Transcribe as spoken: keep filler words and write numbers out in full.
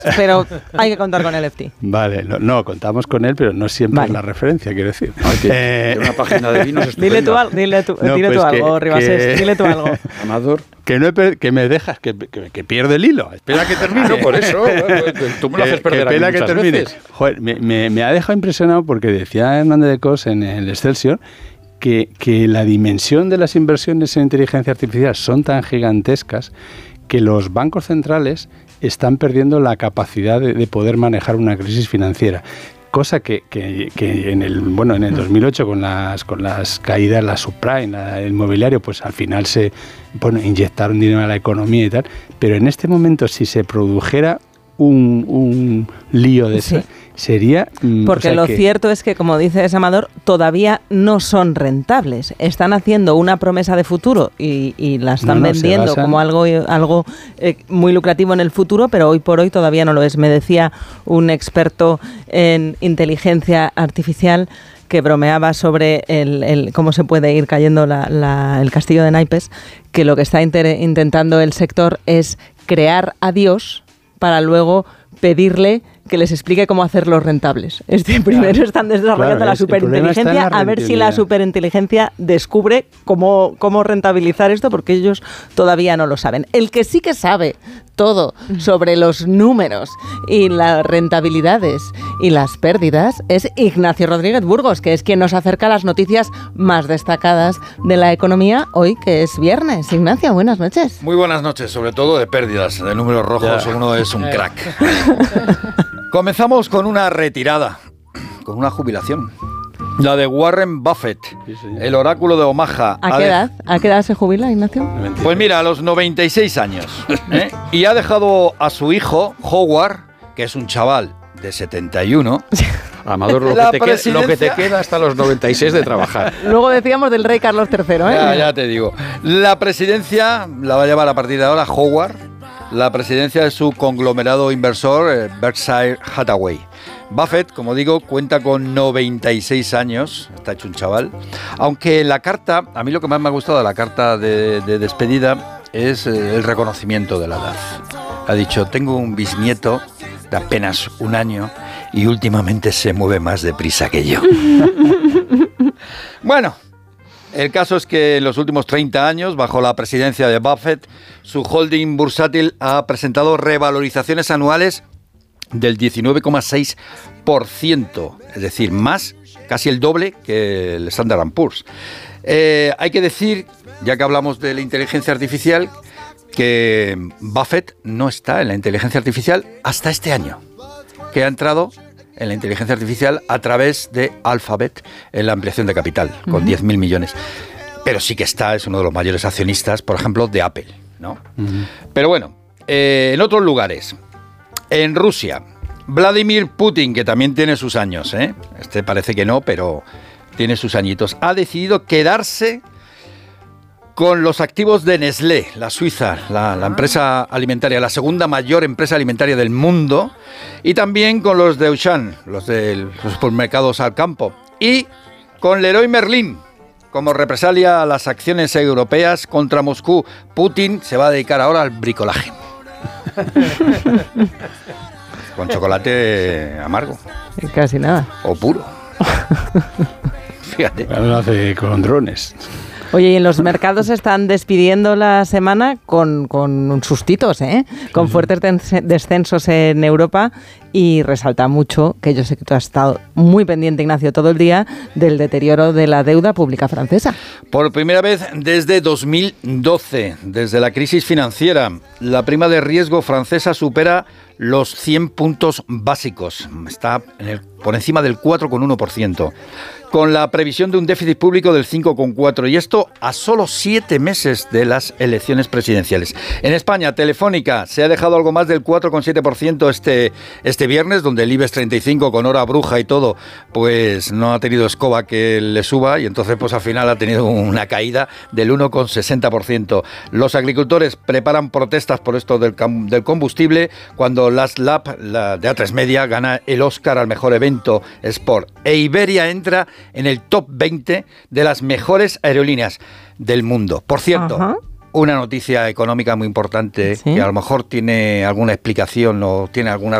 pero hay que contar con el F T. Vale, no, no, contamos con él, pero no siempre vale. es la referencia, quiero decir. Ay, que, eh, una página de vinos estupenda. Dile tú, al, dile tú, no, dile pues tú algo, que, Ribasés, que, dile tú algo. Amador. Que, no he, que me dejas, que, que, que pierde el hilo. Espera que termine. No, por eso, tú me lo haces perder que, aquí que muchas termine. veces. Joder, me, me, me ha dejado impresionado porque decía Hernández de Cos en el Excelsior que, que la dimensión de las inversiones en inteligencia artificial son tan gigantescas que los bancos centrales están perdiendo la capacidad de, de poder manejar una crisis financiera. Cosa que, que, que en el bueno en el dos mil ocho con las con las caídas, la subprime, la, el inmobiliario, pues al final se bueno, inyectaron dinero a la economía y tal, pero en este momento si se produjera un, un lío de sí. eso, sería... Porque o sea, lo que... cierto es que, como dice Amador, todavía no son rentables. Están haciendo una promesa de futuro y, y la están no, no, vendiendo basan... como algo, algo eh, muy lucrativo en el futuro, pero hoy por hoy todavía no lo es. Me decía un experto en inteligencia artificial que bromeaba sobre el, el cómo se puede ir cayendo la, la, el castillo de naipes, que lo que está inter- intentando el sector es crear a Dios para luego pedirle que les explique cómo hacerlos rentables. Es decir, primero claro, están desarrollando claro, la superinteligencia, a ver si la superinteligencia descubre cómo, cómo rentabilizar esto, porque ellos todavía no lo saben. El que sí que sabe todo sobre los números y las rentabilidades y las pérdidas es Ignacio Rodríguez Burgos, que es quien nos acerca las noticias más destacadas de la economía hoy, que es viernes. Ignacio, buenas noches. Muy buenas noches, sobre todo de pérdidas, de números rojos, ya. Uno es un crack. Comenzamos con una retirada, con una jubilación. La de Warren Buffett, sí, el oráculo de Omaha. ¿A qué edad? ¿A qué edad se jubila, Ignacio? Pues mira, a los noventa y seis años. ¿eh? Y ha dejado a su hijo, Howard, que es un chaval de setenta y uno. Amador, lo que, te queda, lo que te queda hasta los noventa y seis de trabajar. Luego decíamos del rey Carlos tercero, ¿eh? Ya, ya te digo. La presidencia la va a llevar a partir de ahora Howard. La presidencia de su conglomerado inversor, eh, Berkshire Hathaway. Buffett, como digo, cuenta con noventa y seis años, está hecho un chaval, aunque la carta, a mí lo que más me ha gustado de la carta de, de despedida es eh, el reconocimiento de la edad. Ha dicho, tengo un bisnieto de apenas un año y últimamente se mueve más deprisa que yo. Bueno, el caso es que en los últimos treinta años, bajo la presidencia de Buffett, su holding bursátil ha presentado revalorizaciones anuales del diecinueve coma seis por ciento, es decir, más, casi el doble que el Standard and Poor's. Eh, hay que decir, ya que hablamos de la inteligencia artificial, que Buffett no está en la inteligencia artificial hasta este año, que ha entrado en la inteligencia artificial a través de Alphabet en la ampliación de capital, con uh-huh. diez mil millones. Pero sí que está, es uno de los mayores accionistas, por ejemplo, de Apple, ¿no? Uh-huh. Pero bueno, eh, en otros lugares, en Rusia, Vladimir Putin, que también tiene sus años, ¿eh? Este parece que no, pero tiene sus añitos, ha decidido quedarse con los activos de Nestlé, la Suiza, la, la empresa alimentaria, la segunda mayor empresa alimentaria del mundo, y también con los de Auchan, los de los supermercados al campo, y con Leroy Merlin, como represalia a las acciones europeas contra Moscú. Putin se va a dedicar ahora al bricolaje. Con chocolate amargo. Casi nada. O puro. Fíjate. Ahora lo hace con drones. Oye, y en los mercados se están despidiendo la semana con, con sustitos, ¿eh? Con fuertes descensos en Europa, y resalta mucho, que yo sé que tú has estado muy pendiente, Ignacio, todo el día, del deterioro de la deuda pública francesa. Por primera vez desde dos mil doce, desde la crisis financiera, la prima de riesgo francesa supera los cien puntos básicos. Está en el, por encima del cuatro coma uno por ciento. Con la previsión de un déficit público del cinco coma cuatro por ciento, y esto a solo siete meses de las elecciones presidenciales. En España, Telefónica se ha dejado algo más del cuatro coma siete por ciento este, este viernes, donde el IBEX treinta y cinco con hora bruja y todo, pues no ha tenido escoba que le suba, y entonces pues al final ha tenido una caída del uno coma sesenta por ciento. Los agricultores preparan protestas por esto del, del combustible, cuando Last Lap, la de A tres Media, gana el Oscar al mejor evento Sport, e Iberia entra en el top veinte de las mejores aerolíneas del mundo. Por cierto, uh-huh. una noticia económica muy importante, ¿sí?, que a lo mejor tiene alguna explicación o tiene alguna